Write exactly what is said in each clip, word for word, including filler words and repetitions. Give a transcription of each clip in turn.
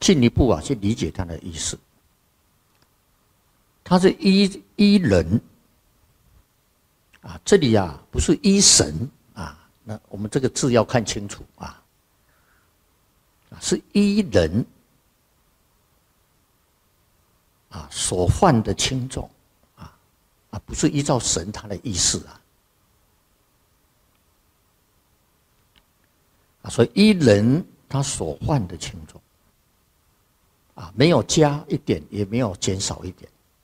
进一步啊去理解它的意思。它是依依人啊，这里啊不是依神啊，那我们这个字要看清楚啊，是依人啊所犯的轻重啊啊，不是依照神他的意思啊啊，所以依人他所犯的轻重啊，没有加一点，也没有减少一点。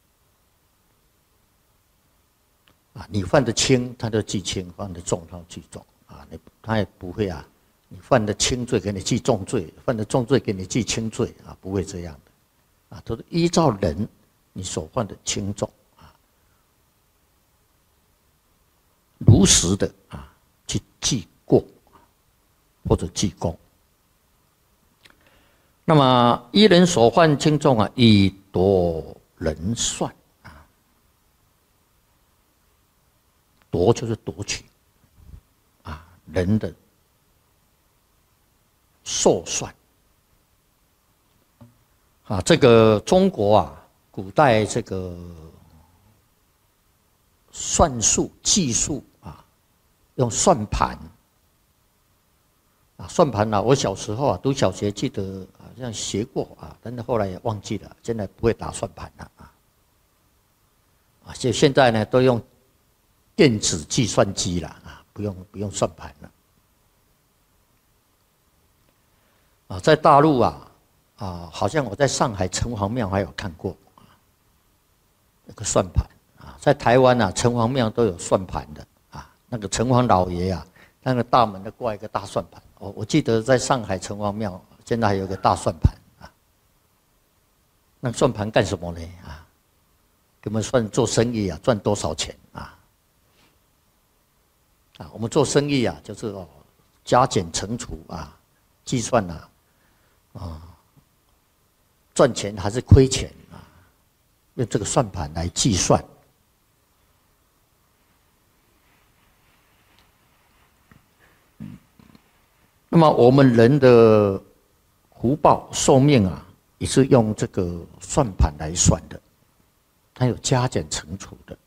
啊，你犯的轻，他就记轻；犯的重，他就记重。啊，你他也不会啊，你犯的轻罪给你记重罪，犯的重罪给你记轻罪啊，不会这样的。啊，都是依照人你所犯的轻重啊，如实的啊去记过或者记功。那么依人所犯轻重啊，以夺人算。夺就是夺取，啊，人的寿算，啊，这个中国啊，古代这个算术计数啊，用算盘，啊，算盘啊，我小时候啊读小学记得好像学过啊，但是后来也忘记了，现在不会打算盘了啊，啊，所以现在呢都用电子计算机了啊，不用不用算盘了。啊，在大陆啊啊，好像我在上海城隍庙还有看过啊，那个算盘啊，在台湾啊，城隍庙都有算盘的啊，那个城隍老爷啊，那个大门都挂一个大算盘。我我记得在上海城隍庙现在还有个大算盘啊，那算盘干什么呢啊？给我们算做生意啊，赚多少钱啊？啊，我们做生意啊，就是哦，加减乘除啊，计算啊，啊，赚钱还是亏钱啊，用这个算盘来计算。那么我们人的福报寿命啊，也是用这个算盘来算的，它有加减乘除的。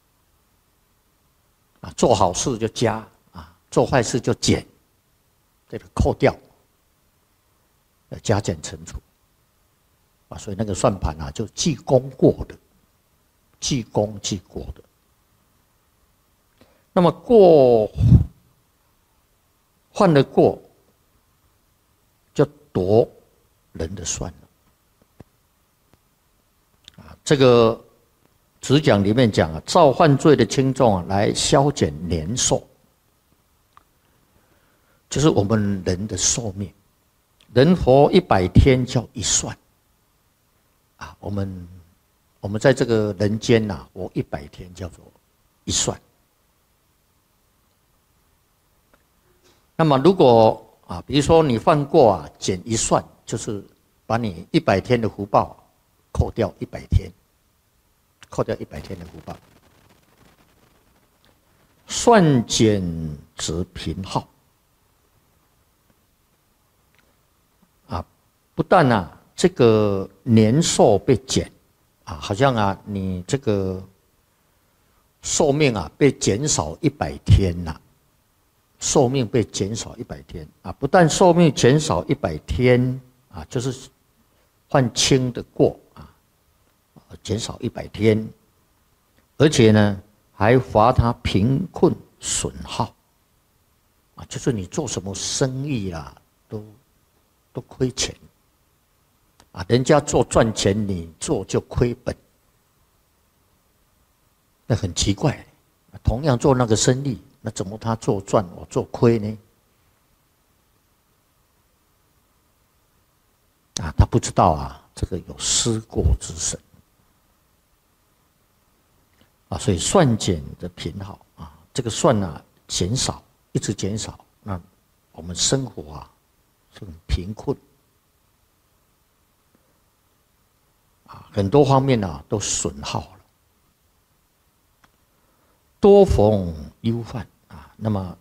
啊，做好事就加啊，做坏事就减，这个扣掉，要加减乘除啊，所以那个算盘啊，就记功过的，记功记过的。那么过犯了过，就夺人的算了啊，这个。只讲里面讲啊，照犯罪的轻重啊，来消减年寿，就是我们人的寿命。人活一百天叫一算啊，我们我们在这个人间呐、啊，活一百天叫做一算。那么如果啊，比如说你犯过啊，减一算，就是把你一百天的福报扣掉一百天。扣掉一百天的福报，算减值平耗啊，不但啊这个年寿被减啊，好像啊你这个寿命啊被减少一百天呐、啊，寿命被减少一百天啊，不但寿命减少一百天啊，就是犯轻的过。减少一百天，而且呢，还罚他贫困损耗，啊，就是你做什么生意啊，都都亏钱，啊，人家做赚钱，你做就亏本，那很奇怪。同样做那个生意，那怎么他做赚，我做亏呢？啊，他不知道啊，这个有失过之神。啊，所以算减的平好啊，这个算啊减少，一直减少，那我们生活啊是很贫困啊，很多方面啊都损耗了。多逢忧患啊，那么